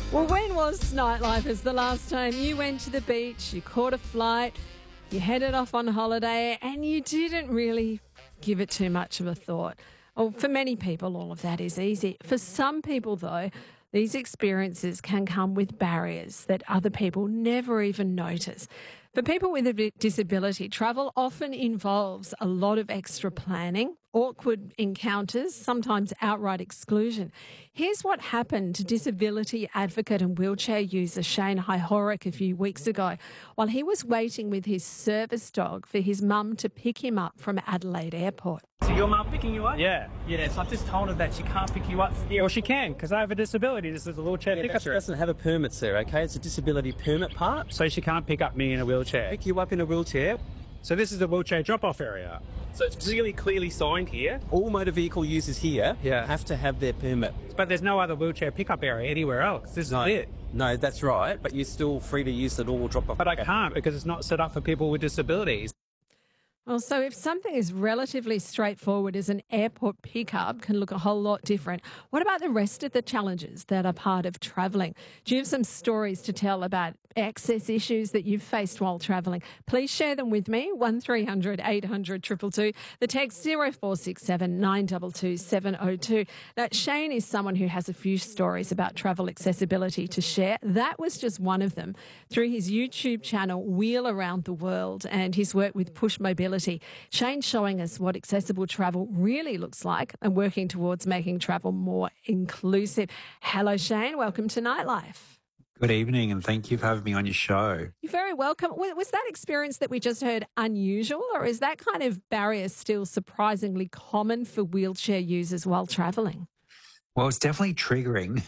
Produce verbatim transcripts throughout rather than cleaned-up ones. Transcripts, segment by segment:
Well, when was Nightlife? Is the last time you went to the beach, you caught a flight, you headed off on holiday, and you didn't really give it too much of a thought? Well, for many people, all of that is easy. For some people, though, these experiences can come with barriers that other people never even notice. For people with a disability, travel often involves a lot of extra planning, awkward encounters, sometimes outright exclusion. Here's what happened to disability advocate and wheelchair user Shane Hyhoric a few weeks ago while he was waiting with his service dog for his mum to pick him up from Adelaide Airport. So your mum picking you up? Yeah. Yeah, so I've just told her that she can't pick you up. Yeah, well, she can, because I have a disability. This is a wheelchair Yeah, pickup but she truck. doesn't have a permit, sir, okay? It's a disability permit part. So she can't pick up me in a wheelchair. Pick you up in a wheelchair. So this is the wheelchair drop-off area. So it's really clearly signed here. All motor vehicle users here Yeah. have to have their permit. But there's no other wheelchair pickup area anywhere else. This is No, it. no, that's right, but you're still free to use the normal drop-off. But I can't because it's not set up for people with disabilities. Well, so if something is relatively straightforward as an airport pickup can look a whole lot different, what about the rest of the challenges that are part of travelling? Do you have some stories to tell about access issues that you've faced while travelling? Please share them with me, one three hundred eight hundred two two two. The text zero four six seven nine two two seven zero two. Now, Shane is someone who has a few stories about travel accessibility to share. That was just one of them. Through his YouTube channel, Wheel Around the World, and his work with Push Mobility, Shane's showing us what accessible travel really looks like and working towards making travel more inclusive. Hello, Shane. Welcome to Nightlife. Good evening, and thank you for having me on your show. You're very welcome. Was was that experience that we just heard unusual, or is that kind of barrier still surprisingly common for wheelchair users while travelling? Well, it's definitely triggering.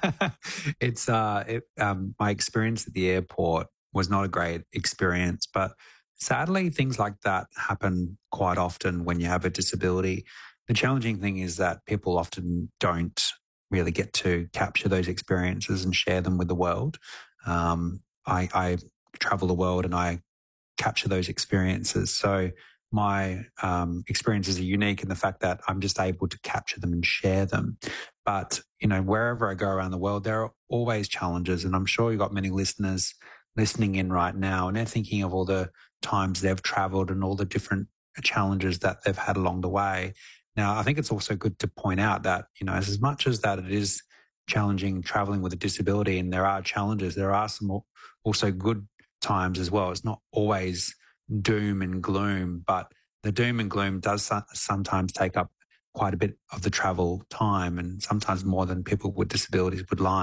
it's uh, it, um, my experience at the airport was not a great experience, but sadly, things like that happen quite often when you have a disability. The challenging thing is that people often don't really get to capture those experiences and share them with the world. Um, I, I travel the world and I capture those experiences. So my um, experiences are unique in the fact that I'm just able to capture them and share them. But, you know, wherever I go around the world, there are always challenges. And I'm sure you've got many listeners listening in right now, and they're thinking of all the times they've traveled and all the different challenges that they've had along the way. Now, I think it's also good to point out that, you know, as much as that it is challenging traveling with a disability and there are challenges, there are some also good times as well. It's not always doom and gloom, but the doom and gloom does sometimes take up quite a bit of the travel time, and sometimes more than people with disabilities would like.